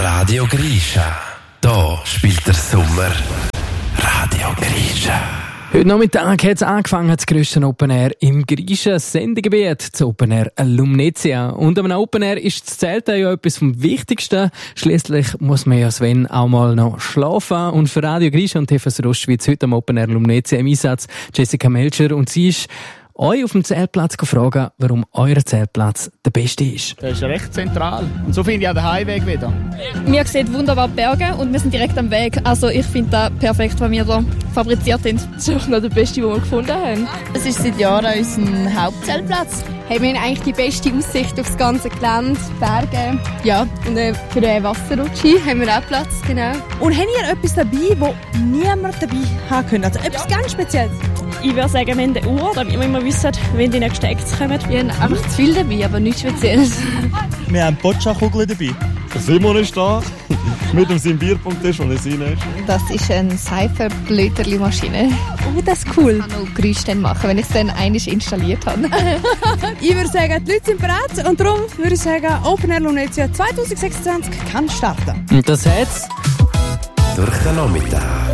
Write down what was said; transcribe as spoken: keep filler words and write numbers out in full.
Radio Grisha. Da spielt der Sommer Radio Grisha. Heute Nachmittag hat es angefangen, das grösste Open Air im Grisha Sendegebiet, das Open Air Lumnezia. Und am Open Air ist das Zelten ja etwas vom Wichtigsten. Schliesslich muss man ja, Sven, auch mal noch schlafen. Und für Radio Grisha und T V S Rostschweiz heute am Open Air Lumnezia im Einsatz Jessica Melcher. Und sie ist euch auf dem Zeltplatz gefragt, warum euer Zeltplatz der beste ist. Der ist recht zentral. Und so finde ich auch den Heimweg wieder. Wir sehen wunderbar die Berge und wir sind direkt am Weg. Also ich finde das perfekt, was wir da fabriziert sind. Das ist auch noch der beste, den wir gefunden haben. Das ist seit Jahren unser Hauptzeltplatz. Hey, wir haben eigentlich die beste Aussicht auf das ganze Gelände, Berge. Ja, und äh, für den Wasserrutschi haben wir auch Platz, genau. Und habt ihr etwas dabei, das niemand dabei haben könnte? Also etwas ganz Spezielles? Ich würde sagen, wir haben eine Uhr, damit wir immer wissen, wenn die nächsten Acts kommen. Wir haben einfach zu viel dabei, aber nichts Spezielles. Wir haben Boccia-Kugeln dabei. Der Simon ist da, mit dem seinem Bierpunkttisch, und es rein ist. Das ist eine Cypher-Blöterli-Maschine. Oh, das ist cool. Ich kann noch Geräusche machen, wenn ich es dann einmal installiert habe. Ich würde sagen, die Leute sind bereit und darum würde ich sagen, Open Air Lumnezia zwanzig sechsundzwanzig kann starten. Und das hat's Durch den Nachmittag.